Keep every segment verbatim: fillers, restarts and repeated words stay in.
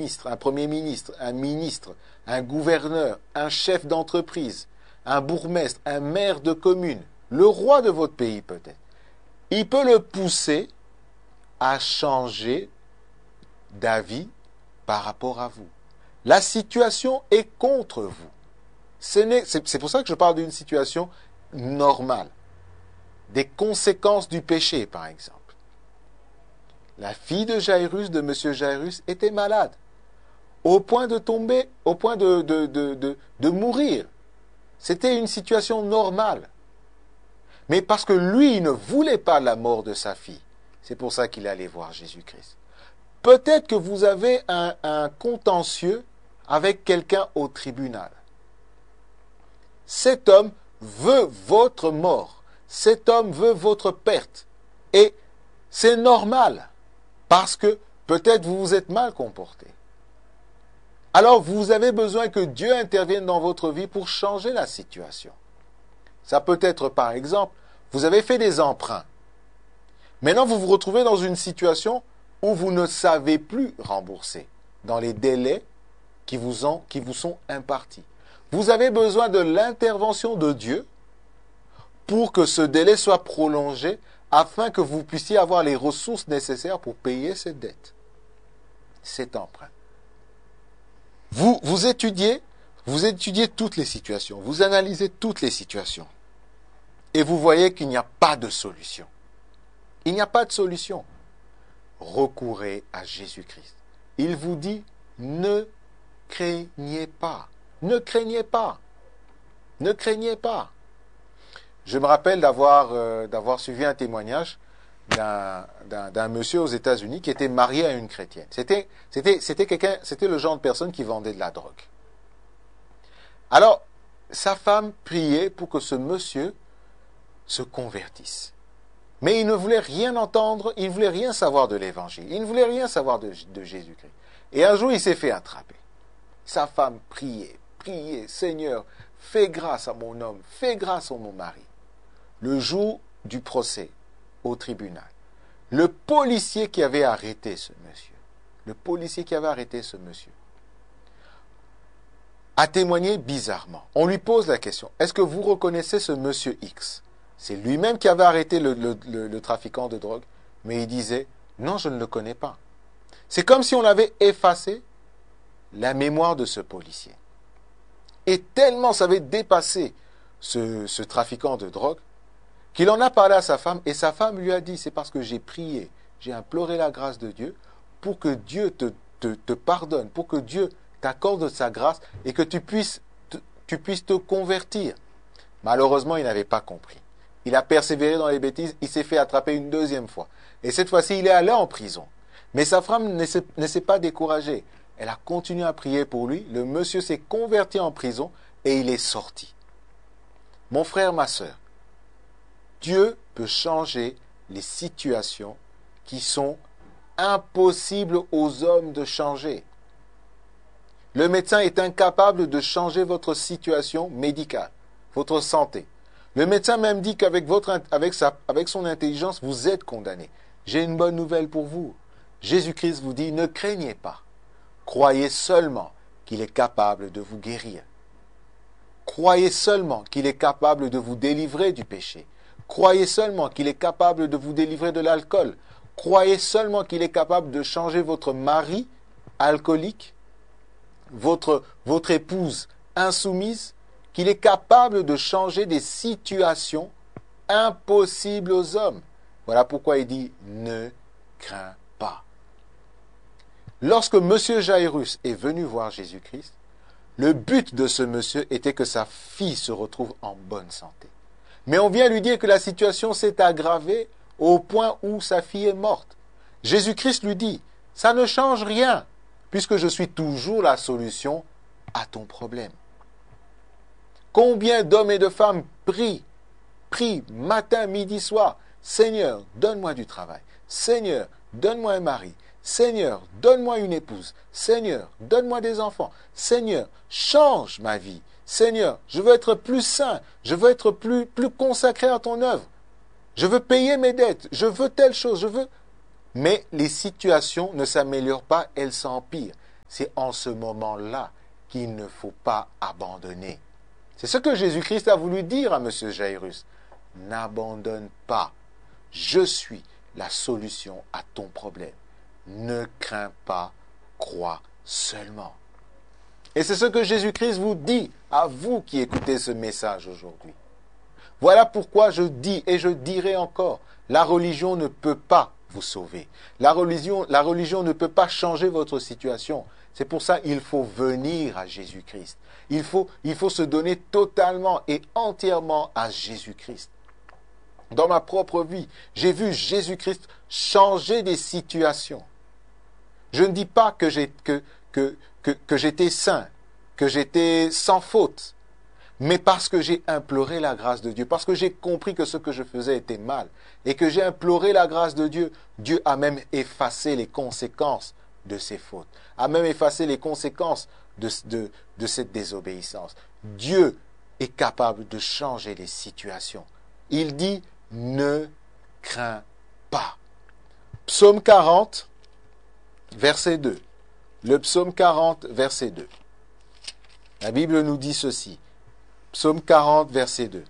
ministre, un premier ministre, un ministre, un gouverneur, un chef d'entreprise, un bourgmestre, un maire de commune, le roi de votre pays peut-être, il peut le pousser à changer d'avis par rapport à vous. La situation est contre vous. C'est pour ça que je parle d'une situation normale. Des conséquences du péché, par exemple. La fille de Jairus, de monsieur Jairus, était malade, au point de tomber, au point de, de, de, de, de mourir. C'était une situation normale. Mais parce que lui, il ne voulait pas la mort de sa fille, c'est pour ça qu'il allait voir Jésus-Christ. Peut-être que vous avez un, un contentieux avec quelqu'un au tribunal. Cet homme veut votre mort. Cet homme veut votre perte. Et c'est normal, parce que peut-être vous vous êtes mal comporté. Alors vous avez besoin que Dieu intervienne dans votre vie pour changer la situation. Ça peut être, par exemple, vous avez fait des emprunts. Maintenant, vous vous retrouvez dans une situation où vous ne savez plus rembourser dans les délais qui vous, ont, qui vous sont impartis. Vous avez besoin de l'intervention de Dieu pour que ce délai soit prolongé afin que vous puissiez avoir les ressources nécessaires pour payer cette dette, cet emprunt. Vous, vous étudiez, vous étudiez toutes les situations, vous analysez toutes les situations et vous voyez qu'il n'y a pas de solution. Il n'y a pas de solution. Recourez à Jésus-Christ. Il vous dit, ne craignez pas. Ne craignez pas. Ne craignez pas. Je me rappelle d'avoir euh, d'avoir suivi un témoignage d'un d'un d'un monsieur aux États-Unis qui était marié à une chrétienne. C'était c'était c'était quelqu'un, c'était le genre de personne qui vendait de la drogue. Alors, sa femme priait pour que ce monsieur se convertisse. Mais il ne voulait rien entendre, il ne voulait rien savoir de l'évangile, il ne voulait rien savoir de, de Jésus-Christ. Et un jour, il s'est fait attraper. Sa femme priait, priait, Seigneur, fais grâce à mon homme, fais grâce à mon mari. Le jour du procès au tribunal, le policier qui avait arrêté ce monsieur, le policier qui avait arrêté ce monsieur, a témoigné bizarrement. On lui pose la question, est-ce que vous reconnaissez ce monsieur X? C'est lui-même qui avait arrêté le, le, le, le trafiquant de drogue, mais il disait, non, je ne le connais pas. C'est comme si on avait effacé la mémoire de ce policier. Et tellement ça avait dépassé ce, ce trafiquant de drogue, qu'il en a parlé à sa femme, et sa femme lui a dit, c'est parce que j'ai prié, j'ai imploré la grâce de Dieu, pour que Dieu te, te, te pardonne, pour que Dieu t'accorde sa grâce, et que tu puisses te, tu puisses te convertir. Malheureusement, il n'avait pas compris. Il a persévéré dans les bêtises, il s'est fait attraper une deuxième fois. Et cette fois-ci, il est allé en prison. Mais sa femme ne s'est, ne s'est pas découragée. Elle a continué à prier pour lui. Le monsieur s'est converti en prison et il est sorti. Mon frère, ma sœur, Dieu peut changer les situations qui sont impossibles aux hommes de changer. Le médecin est incapable de changer votre situation médicale, votre santé. Le médecin même dit qu'avec votre, avec sa, avec son intelligence, vous êtes condamné. J'ai une bonne nouvelle pour vous. Jésus-Christ vous dit, ne craignez pas. Croyez seulement qu'il est capable de vous guérir. Croyez seulement qu'il est capable de vous délivrer du péché. Croyez seulement qu'il est capable de vous délivrer de l'alcool. Croyez seulement qu'il est capable de changer votre mari alcoolique, votre, votre épouse insoumise, qu'il est capable de changer des situations impossibles aux hommes. Voilà pourquoi il dit « ne crains pas ». Lorsque M. Jairus est venu voir Jésus-Christ, le but de ce monsieur était que sa fille se retrouve en bonne santé. Mais on vient lui dire que la situation s'est aggravée au point où sa fille est morte. Jésus-Christ lui dit « ça ne change rien, puisque je suis toujours la solution à ton problème ». Combien d'hommes et de femmes prient, prient matin, midi, soir. Seigneur, donne-moi du travail. Seigneur, donne-moi un mari. Seigneur, donne-moi une épouse. Seigneur, donne-moi des enfants. Seigneur, change ma vie. Seigneur, je veux être plus saint. Je veux être plus, plus consacré à ton œuvre. Je veux payer mes dettes. Je veux telle chose. Je veux. Mais les situations ne s'améliorent pas, elles s'empirent. c'est en ce moment-là qu'il ne faut pas abandonner. C'est ce que Jésus-Christ a voulu dire à M. Jairus. N'abandonne pas. Je suis la solution à ton problème. Ne crains pas, crois seulement. Et c'est ce que Jésus-Christ vous dit à vous qui écoutez ce message aujourd'hui. Voilà pourquoi je dis et je dirai encore, la religion ne peut pas vous sauver. La religion, la religion ne peut pas changer votre situation. C'est pour ça qu'il faut venir à Jésus-Christ. Il faut, il faut se donner totalement et entièrement à Jésus-Christ. Dans ma propre vie, j'ai vu Jésus-Christ changer des situations. Je ne dis pas que, j'ai, que, que, que, que j'étais saint, que j'étais sans faute, mais parce que j'ai imploré la grâce de Dieu, parce que j'ai compris que ce que je faisais était mal, et que j'ai imploré la grâce de Dieu, Dieu a même effacé les conséquences de ces fautes, a même effacé les conséquences de, de, de cette désobéissance. Dieu est capable de changer les situations. Il dit, ne crains pas. Psaume quarante, verset deux. Le psaume quarante, verset deux. La Bible nous dit ceci. Psaume quarante, verset deux.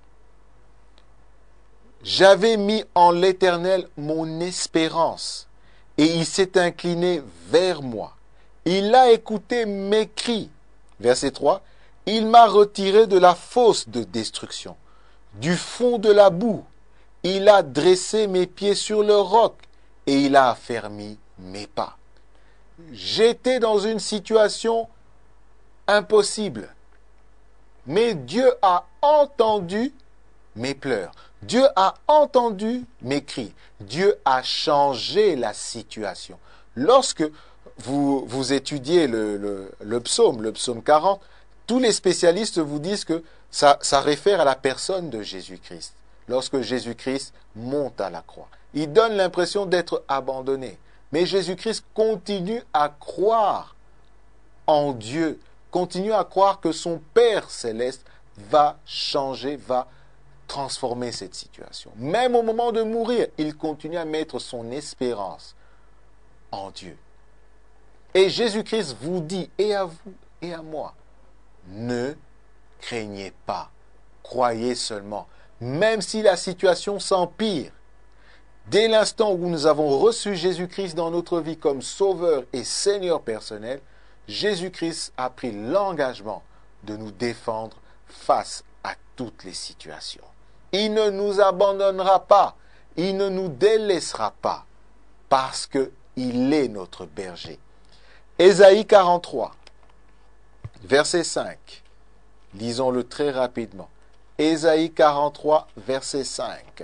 J'avais mis en l'Éternel mon espérance, et il s'est incliné vers moi. Il a écouté mes cris. Verset trois. Il m'a retiré de la fosse de destruction, du fond de la boue. Il a dressé mes pieds sur le roc, et il a affermi mes pas. J'étais dans une situation impossible. Mais Dieu a entendu mes pleurs. Dieu a entendu mes cris. Dieu a changé la situation. Lorsque vous, vous étudiez le, le, le psaume, le psaume quarante, tous les spécialistes vous disent que ça, ça réfère à la personne de Jésus-Christ. Lorsque Jésus-Christ monte à la croix, il donne l'impression d'être abandonné. Mais Jésus-Christ continue à croire en Dieu, continue à croire que son Père céleste va changer, va transformer cette situation. Même au moment de mourir, il continue à mettre son espérance en Dieu. Et Jésus-Christ vous dit, et à vous et à moi, ne craignez pas, croyez seulement, même si la situation s'empire. Dès l'instant où nous avons reçu Jésus-Christ dans notre vie comme Sauveur et Seigneur personnel, Jésus-Christ a pris l'engagement de nous défendre face à toutes les situations. Il ne nous abandonnera pas, il ne nous délaissera pas, parce qu'il est notre berger. Ésaïe quarante-trois, verset cinq. Lisons-le très rapidement. Ésaïe quarante-trois, verset cinq.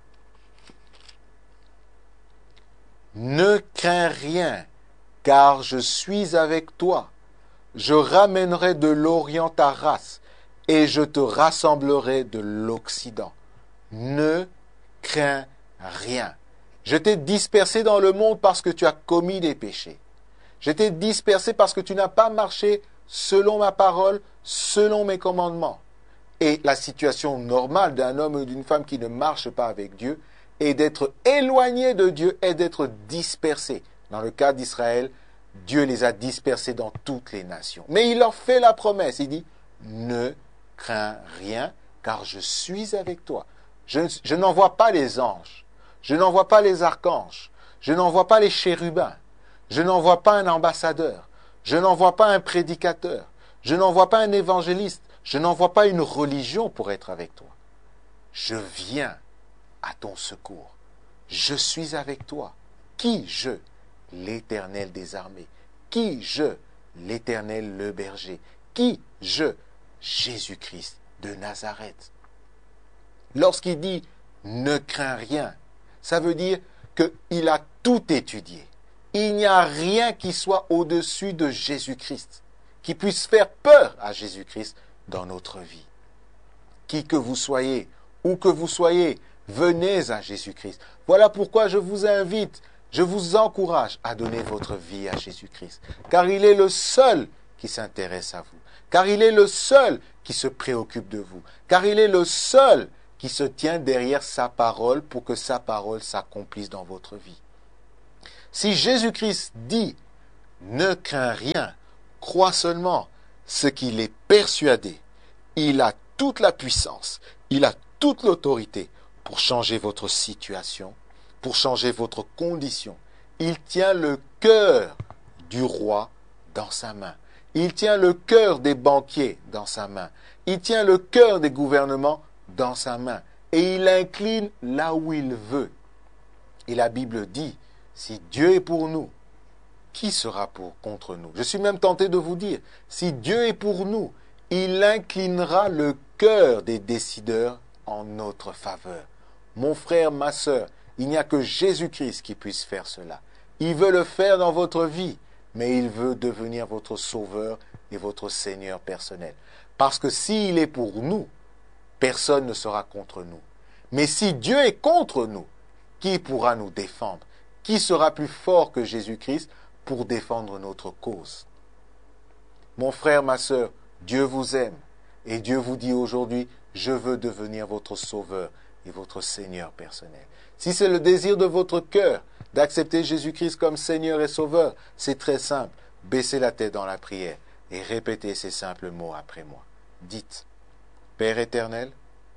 Ne crains rien, car je suis avec toi. Je ramènerai de l'Orient ta race, et je te rassemblerai de l'Occident. Ne crains rien. Je t'ai dispersé dans le monde parce que tu as commis des péchés. Je t'ai dispersé parce que tu n'as pas marché selon ma parole, selon mes commandements. Et la situation normale d'un homme ou d'une femme qui ne marche pas avec Dieu est d'être éloigné de Dieu et d'être dispersé. Dans le cas d'Israël, Dieu les a dispersés dans toutes les nations. Mais il leur fait la promesse. Il dit, ne crains rien, car je suis avec toi. Je, je n'envoie pas les anges. Je n'envoie pas les archanges. Je n'envoie pas les chérubins. Je n'envoie pas un ambassadeur. Je n'envoie pas un prédicateur. Je n'envoie pas un évangéliste. Je n'envoie pas une religion pour être avec toi. Je viens à ton secours. Je suis avec toi. Qui je? L'Éternel des armées. Qui je? L'Éternel le berger. Qui je? Jésus-Christ de Nazareth. Lorsqu'il dit « ne crains rien », ça veut dire qu'il a tout étudié. Il n'y a rien qui soit au-dessus de Jésus-Christ, qui puisse faire peur à Jésus-Christ dans notre vie. Qui que vous soyez, où que vous soyez, venez à Jésus-Christ. Voilà pourquoi je vous invite, je vous encourage à donner votre vie à Jésus-Christ. Car il est le seul qui s'intéresse à vous. Car il est le seul qui se préoccupe de vous. Car il est le seul qui se tient derrière sa parole pour que sa parole s'accomplisse dans votre vie. Si Jésus-Christ dit Ne crains rien, crois seulement ce qu'il est persuadé. Il a toute la puissance, il a toute l'autorité pour changer votre situation, pour changer votre condition. Il tient le cœur du roi dans sa main. Il tient le cœur des banquiers dans sa main. Il tient le cœur des gouvernements dans sa main. Et il incline là où il veut. Et la Bible dit, si Dieu est pour nous, qui sera pour, contre nous? Je suis même tenté de vous dire, si Dieu est pour nous, il inclinera le cœur des décideurs en notre faveur. Mon frère, ma sœur, il n'y a que Jésus-Christ qui puisse faire cela. Il veut le faire dans votre vie, mais il veut devenir votre sauveur et votre Seigneur personnel. Parce que s'il est pour nous, personne ne sera contre nous. Mais si Dieu est contre nous, qui pourra nous défendre? Qui sera plus fort que Jésus-Christ pour défendre notre cause? Mon frère, ma sœur, Dieu vous aime et Dieu vous dit aujourd'hui, je veux devenir votre sauveur et votre Seigneur personnel. Si c'est le désir de votre cœur d'accepter Jésus-Christ comme Seigneur et Sauveur, c'est très simple. Baissez la tête dans la prière et répétez ces simples mots après moi. Dites, Père éternel,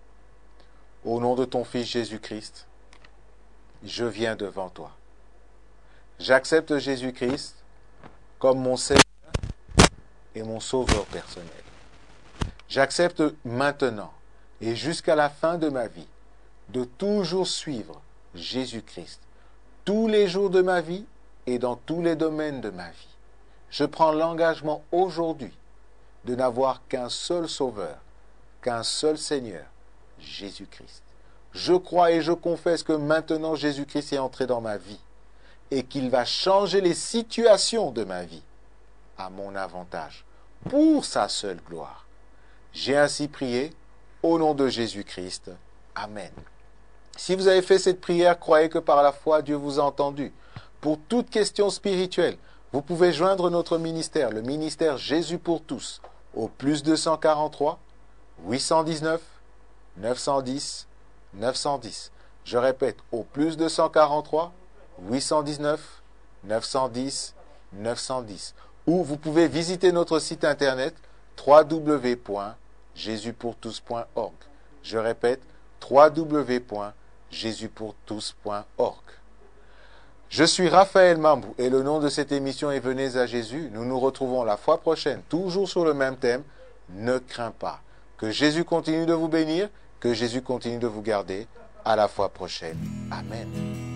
au nom de ton Fils Jésus-Christ, je viens devant toi. J'accepte Jésus-Christ comme mon Seigneur et mon Sauveur personnel. J'accepte maintenant et jusqu'à la fin de ma vie de toujours suivre Jésus-Christ tous les jours de ma vie et dans tous les domaines de ma vie. Je prends l'engagement aujourd'hui de n'avoir qu'un seul Sauveur, qu'un seul Seigneur, Jésus-Christ. Je crois et je confesse que maintenant Jésus-Christ est entré dans ma vie et qu'il va changer les situations de ma vie à mon avantage, pour sa seule gloire. J'ai ainsi prié au nom de Jésus-Christ. Amen. Si vous avez fait cette prière, croyez que par la foi, Dieu vous a entendu. Pour toute question spirituelle, vous pouvez joindre notre ministère, le ministère Jésus pour tous, au plus deux cent quarante-trois, huit cent dix-neuf, neuf cent dix, neuf cent dix. Je répète, au plus deux cent quarante-trois, huit cent dix-neuf, neuf cent dix, neuf cent dix. Ou vous pouvez visiter notre site internet w w w point jésus pour tous point org. Je répète, w w w point jésus pour tous point org. Je suis Raphaël Mambou et le nom de cette émission est Venez à Jésus. Nous nous retrouvons la fois prochaine, toujours sur le même thème. Ne crains pas. Que Jésus continue de vous bénir, que Jésus continue de vous garder. À la fois prochaine. Amen.